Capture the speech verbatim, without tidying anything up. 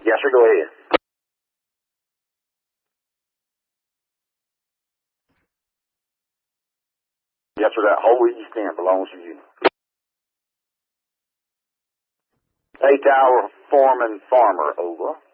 Yes, sir, go ahead. Yes, sir, that whole east end belongs to you. A Tower, Foreman, Farmer, over.